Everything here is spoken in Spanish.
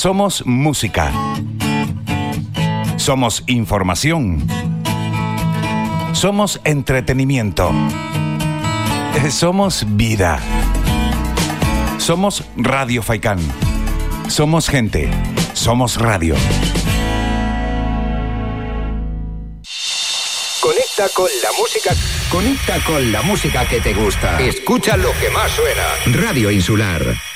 Somos música. Somos información. Somos entretenimiento. Somos vida. Somos Radio Faikán. Somos gente. Somos radio. Conecta con la música. Conecta con la música que te gusta. Escucha lo que más suena. Radio Insular.